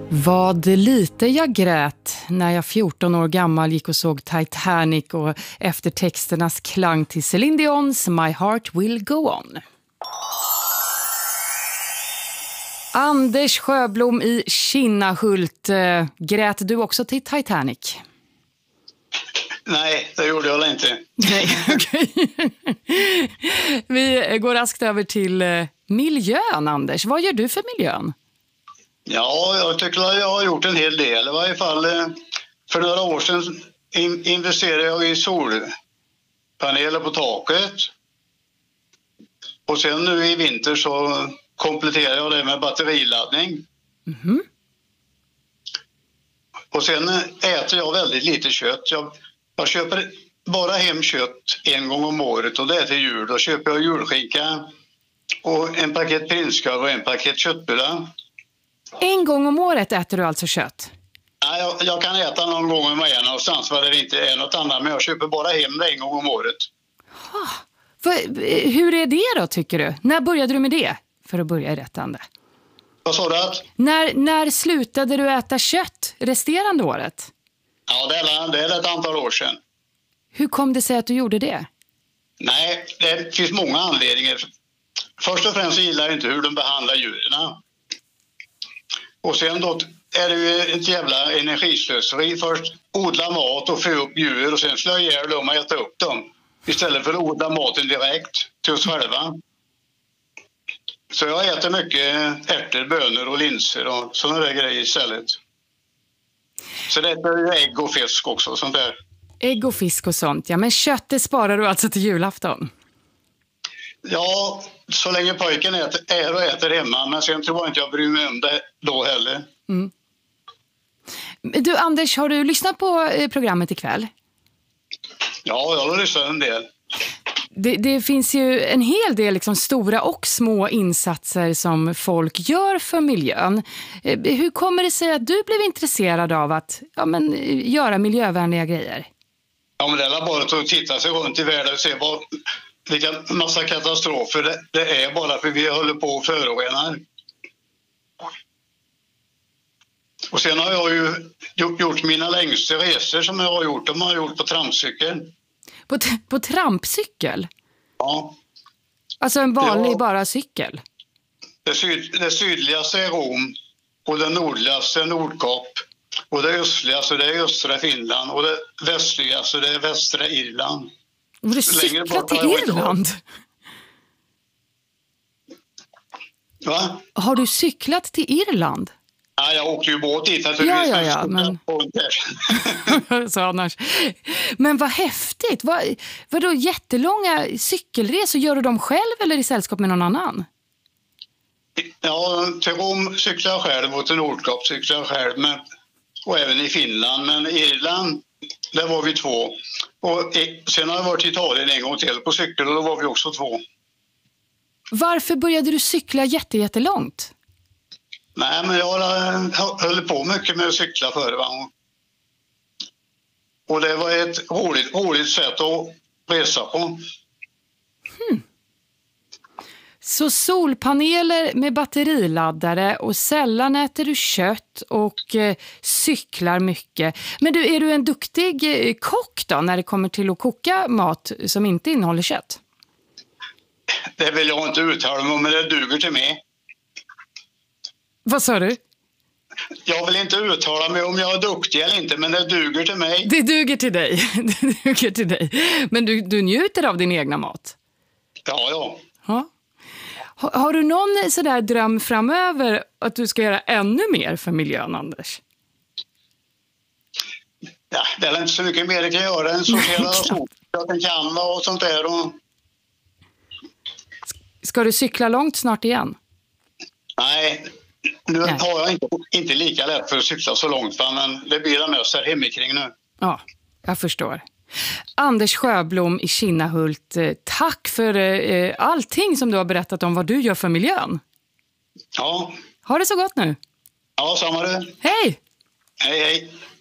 Vad lite jag grät när jag 14 år gammal gick och såg Titanic och eftertexternas klang till Celine Dion's My Heart Will Go On. Anders Sjöblom i Kinnahult, grät du också till Titanic? Nej, det gjorde jag inte. Nej, okej. Vi går raskt över till miljön, Anders. Vad gör du för miljön? Ja, jag tycker att jag har gjort en hel del. I varje fall för några år sedan investerade jag i solpaneler på taket. Och sen nu i vinter så kompletterar jag det med batteriladdning. Mm-hmm. Och sen äter jag väldigt lite kött. Jag köper bara hem kött en gång om året och det är till jul. Då köper jag julskinka och en paket prinskorv och en paket köttbullar. En gång om året äter du alltså kött? Nej, jag kan äta någon gång om året någonstans vad det inte är något annat. Men jag köper bara hem det en gång om året. Hur är det då, tycker du? När började du med det? För att börja i rätt ände. Vad sa du? När slutade du äta kött resterande året? Ja, det är ett antal år sedan. Hur kom det sig att du gjorde det? Nej, det finns många anledningar. Först och främst gillar jag inte hur de behandlar djuren. Och sen då är det ju ett jävla energislöseri. Först odla mat och få upp djur och sen slå ihjäl dem och äta upp dem. Istället för att odla maten direkt till oss själva. Så jag äter mycket ärtor, bönor och linser och sådana där grejer istället. Så det är ju ägg och fisk också, sånt där. Ägg och fisk och sånt, ja. Men köttet sparar du alltså till julafton? Ja, så länge pojken äter hemma. Men sen tror jag inte jag bryr mig om det då heller. Mm. Du, Anders, har du lyssnat på programmet ikväll? Ja, jag har lyssnat en del. Det finns ju en hel del liksom stora och små insatser som folk gör för miljön. Hur kommer det sig att du blev intresserad av att göra miljövänliga grejer? Ja, men det är bara att titta sig runt i världen och se vilka massa katastrofer det är bara för vi håller på och förorenar. Och sen har jag ju gjort mina längsta resor som jag har gjort. De har jag gjort på trampcykel. På trampcykel? Ja. Alltså en vanlig bara cykel? Det sydligaste är Rom och det nordligaste är Nordkap. Och det östligaste det är östra Finland och det västligaste det är västra Irland. Och du cyklat till Irland? Va? Har du cyklat till Irland? Ja, jag åkte ju båt dit. Ja, men... Så annars. Men vad häftigt. Vadå jättelånga cykelresor? Gör du dem själv eller i sällskap med någon annan? Ja, till Rom cyklar jag själv och till Nordkap cyklar jag själv. Och även i Finland. Men i Irland, där var vi 2. Och sen har jag varit i Italien en gång till på cykel och då var vi också 2. Varför började du cykla jättelångt? Nej, men jag höll på mycket med att cykla förr. Och det var ett roligt sätt att resa på. Så solpaneler med batteriladdare och sällan äter du kött och cyklar mycket. Men är du en duktig kock då när det kommer till att koka mat som inte innehåller kött? Det vill jag inte uttala mig om, men det duger till mig. Vad sa du? Jag vill inte uttala mig om jag är duktig eller inte, men det duger till mig. Det duger till dig. Det duger till dig. Men du njuter av din egna mat? Ja. Har du någon sådär dröm framöver att du ska göra ännu mer för miljön, Anders? Ja, det är inte så mycket mer jag kan göra än sortera jag kan och sånt där. Ska du cykla långt snart igen? Nej, nu har jag inte lika lätt för att cykla så långt, men det blir det mest här hemikring nu. Ja, jag förstår. Anders Sjöblom i Kinnahult, tack för allting som du har berättat om vad du gör för miljön. Ja. Ha det så gott nu. Ja, samma du. Hej! Hej.